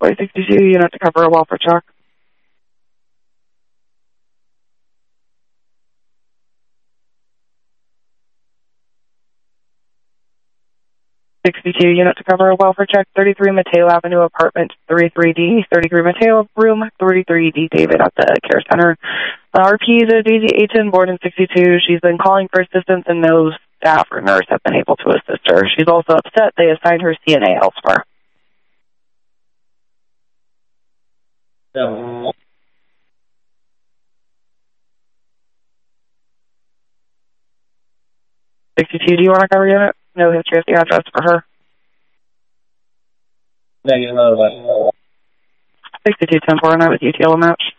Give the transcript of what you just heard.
Boy 62, unit to cover a welfare check. 62, unit to cover a welfare check, 33 Mateo Avenue, apartment 33D, 33 Mateo, room 33D, David at the care center. The RP is a Daisy Aiton, born in 62. She's been calling for assistance and no staff or nurse have been able to assist her. She's also upset they assigned her CNA elsewhere. Yeah. 62, do you want to cover unit? No history of the address for her. Negative, another one. 62, 10-4, and I was UTL match.